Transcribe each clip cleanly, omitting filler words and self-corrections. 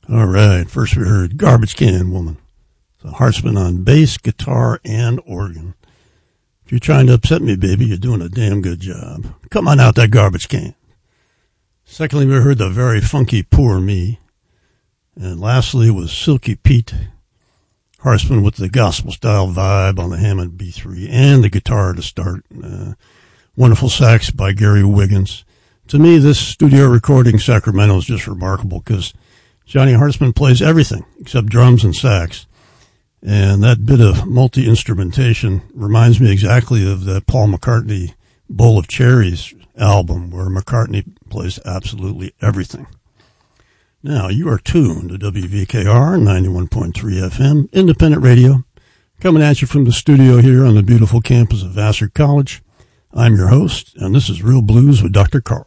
All right, first we heard Garbage Can Woman. So Hartzman on bass, guitar, and organ. If you're trying to upset me, baby, you're doing a damn good job. Come on out that garbage can. Secondly, we heard the very funky Poor Me. And lastly was Silky Pete. Hartzman with the gospel-style vibe on the Hammond B3 and the guitar to start. Wonderful sax by Gary Wiggins. To me, this studio recording in Sacramento is just remarkable because Johnny Hartzman plays everything except drums and sax. And that bit of multi-instrumentation reminds me exactly of the Paul McCartney Bowl of Cherries album where McCartney plays absolutely everything. Now, you are tuned to WVKR 91.3 FM, independent radio, coming at you from the studio here on the beautiful campus of Vassar College. I'm your host, and this is Real Blues with Dr. Carl.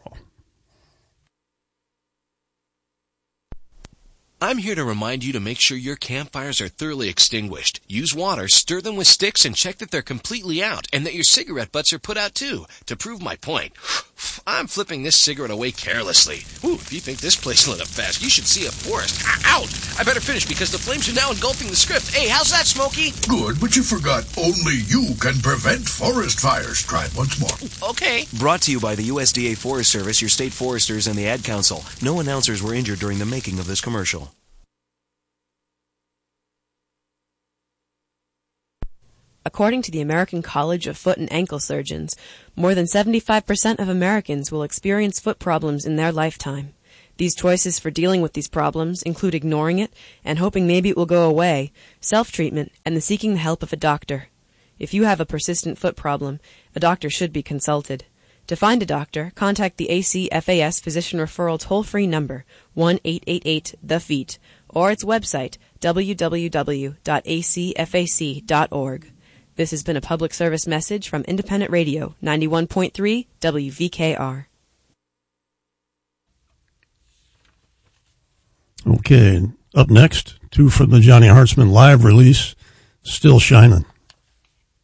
I'm here to remind you to make sure your campfires are thoroughly extinguished. Use water, stir them with sticks, and check that they're completely out, and that your cigarette butts are put out too. To prove my point, I'm flipping this cigarette away carelessly. Ooh, if you think this place lit up fast, you should see a forest. Out! I better finish because the flames are now engulfing the script. Hey, how's that, Smokey? Good, but you forgot only you can prevent forest fires. Try it once more. Okay. Brought to you by the USDA Forest Service, your state foresters, and the Ad Council. No announcers were injured during the making of this commercial. According to the American College of Foot and Ankle Surgeons, more than 75% of Americans will experience foot problems in their lifetime. These choices for dealing with these problems include ignoring it and hoping maybe it will go away, self-treatment, and the seeking the help of a doctor. If you have a persistent foot problem, a doctor should be consulted. To find a doctor, contact the ACFAS Physician Referral toll-free number 1-888-THE-FEET or its website www.acfac.org. This has been a public service message from Independent Radio, 91.3 WVKR. Okay, up next, two from the Johnny Hartzman live release, Still Shining.